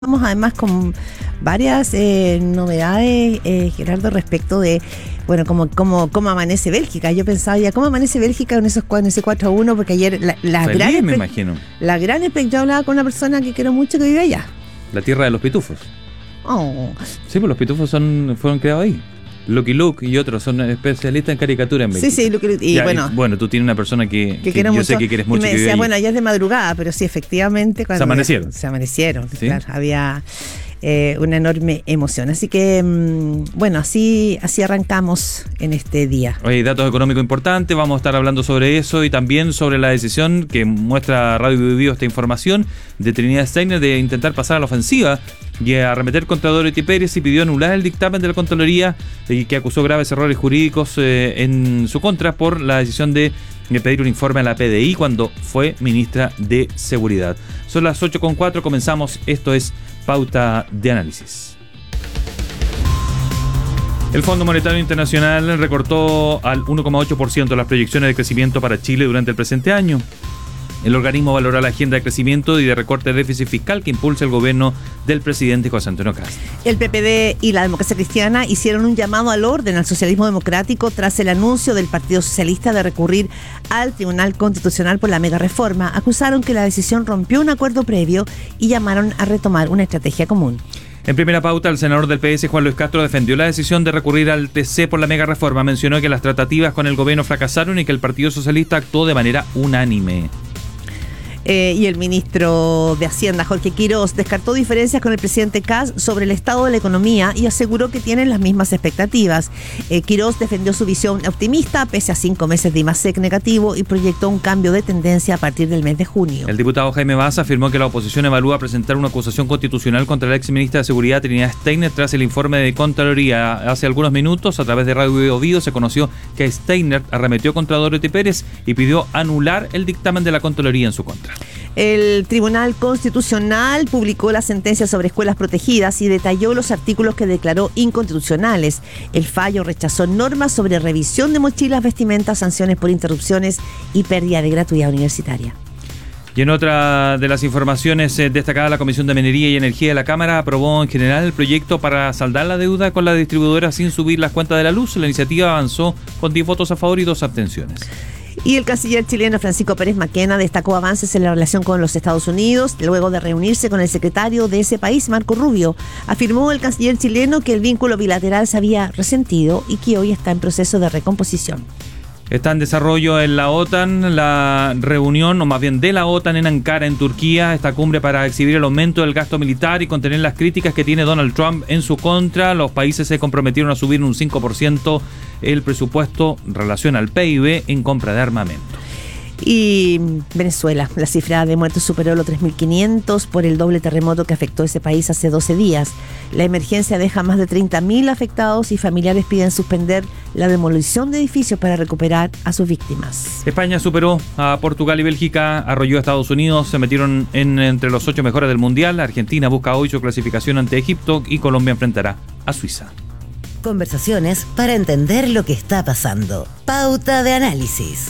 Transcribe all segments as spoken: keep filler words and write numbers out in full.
Vamos además con varias eh, novedades, eh, Gerardo, respecto de, bueno, cómo, cómo, cómo amanece Bélgica. Yo pensaba ya, ¿cómo amanece Bélgica con esos con ese cuatro a uno? Porque ayer la, la Feliz, gran... me imagino. La gran... Yo hablaba con una persona que quiero mucho que vive allá. La tierra de los pitufos. Oh. Sí, pues los pitufos son fueron creados ahí. Lucky Luke y otros son especialistas en caricatura en Bélgica. Sí, sí, Lucky, y ya, bueno, y, bueno, tú tienes una persona que, que, que yo mucho, sé que quieres mucho. Y me que decía, vive bueno, ahí. ya es de madrugada, pero sí, efectivamente. Cuando se amanecieron. Se amanecieron, ¿Sí? Claro, había eh, una enorme emoción. Así que, mmm, bueno, así, así arrancamos en este día. Oye, datos económicos importantes, vamos a estar hablando sobre eso y también sobre la decisión que muestra Radio Vivo esta información de Trinidad Steiner de intentar pasar a la ofensiva y arremeter contra Dorothy Pérez y pidió anular el dictamen de la Contraloría y que acusó graves errores jurídicos eh, en su contra por la decisión de, de pedir un informe a la P D I cuando fue ministra de Seguridad. Son las ocho con cuatro, comenzamos, esto es Pauta de Análisis. El Fondo Monetario Internacional recortó al uno coma ocho por ciento las proyecciones de crecimiento para Chile durante el presente año. El organismo valora la agenda de crecimiento y de recorte de déficit fiscal que impulsa el gobierno del presidente José Antonio Kast. El P P D y la Democracia Cristiana hicieron un llamado al orden al socialismo democrático tras el anuncio del Partido Socialista de recurrir al Tribunal Constitucional por la mega reforma. Acusaron que la decisión rompió un acuerdo previo y llamaron a retomar una estrategia común. En primera pauta, el senador del P S, Juan Luis Castro, defendió la decisión de recurrir al T C por la mega reforma. Mencionó que las tratativas con el gobierno fracasaron y que el Partido Socialista actuó de manera unánime. Eh, y el ministro de Hacienda, Jorge Quiroz, descartó diferencias con el presidente Kast sobre el estado de la economía y aseguró que tienen las mismas expectativas. Eh, Quiroz defendió su visión optimista pese a cinco meses de IMASEC negativo y proyectó un cambio de tendencia a partir del mes de junio. El diputado Jaime Baza afirmó que la oposición evalúa presentar una acusación constitucional contra la ex ministra de Seguridad Trinidad Steiner tras el informe de Contraloría. Hace algunos minutos, a través de Radio Vivo, se conoció que Steiner arremetió contra Dorothy Pérez y pidió anular el dictamen de la Contraloría en su contra. El Tribunal Constitucional publicó la sentencia sobre escuelas protegidas y detalló los artículos que declaró inconstitucionales. El fallo rechazó normas sobre revisión de mochilas, vestimentas, sanciones por interrupciones y pérdida de gratuidad universitaria. Y en otra de las informaciones eh, destacadas, la Comisión de Minería y Energía de la Cámara aprobó en general el proyecto para saldar la deuda con la distribuidora sin subir las cuentas de la luz. La iniciativa avanzó con diez votos a favor y dos abstenciones. Y el canciller chileno Francisco Pérez Maquena destacó avances en la relación con los Estados Unidos luego de reunirse con el secretario de ese país, Marco Rubio. Afirmó el canciller chileno que el vínculo bilateral se había resentido y que hoy está en proceso de recomposición. Está en desarrollo en la OTAN la reunión, o más bien de la OTAN en Ankara, en Turquía, esta cumbre para exhibir el aumento del gasto militar y contener las críticas que tiene Donald Trump en su contra. Los países se comprometieron a subir un cinco por ciento el presupuesto en relación al P I B en compra de armamento. Y Venezuela, la cifra de muertos superó los tres mil quinientos por el doble terremoto que afectó ese país hace doce días. La emergencia deja más de treinta mil afectados y familiares piden suspender la demolición de edificios para recuperar a sus víctimas. España superó a Portugal y Bélgica, arrolló a Estados Unidos, se metieron en, entre los ocho mejores del Mundial. Argentina busca hoy su clasificación ante Egipto y Colombia enfrentará a Suiza. Conversaciones para entender lo que está pasando. Pauta de Análisis.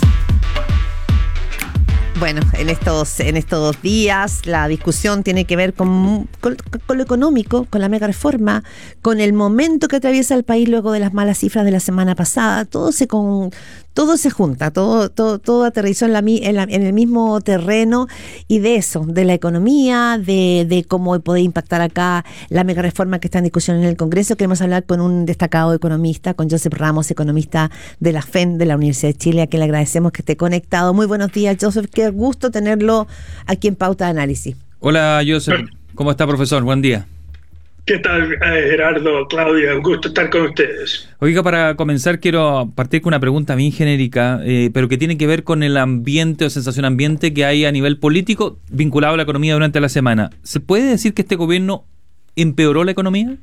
Bueno, en estos, en estos días la discusión tiene que ver con, con, con lo económico, con la mega reforma, con el momento que atraviesa el país luego de las malas cifras de la semana pasada. Todo se con, todo se junta, todo, todo, todo aterrizó en, la, en, la, en el mismo terreno y de eso, de la economía, de, de cómo puede impactar acá la mega reforma que está en discusión en el Congreso. Queremos hablar con un destacado economista, con Joseph Ramos, economista de la F E N de la Universidad de Chile, a quien le agradecemos que esté conectado. Muy buenos días, Joseph. Qué gusto tenerlo aquí en Pauta de Análisis. Hola, Joseph. ¿Cómo está, profesor? Buen día. ¿Qué tal, Gerardo, Claudia? Un gusto estar con ustedes. Oiga, para comenzar quiero partir con una pregunta bien genérica, eh, pero que tiene que ver con el ambiente o sensación ambiente que hay a nivel político vinculado a la economía durante la semana. ¿Se puede decir que este gobierno empeoró la economía?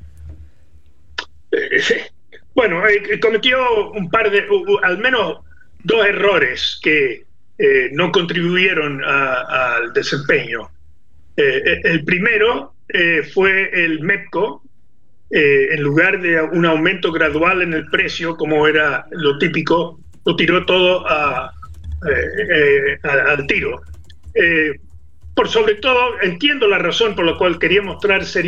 Eh, bueno, eh, cometió un par de, uh, al menos dos errores que eh, no contribuyeron a, al desempeño. Eh, el primero eh, fue el MEPCO. Eh, en lugar de un aumento gradual en el precio, como era lo típico, lo tiró todo a, eh, eh, a, al tiro. Eh, por sobre todo, entiendo la razón por la cual quería mostrar seriedad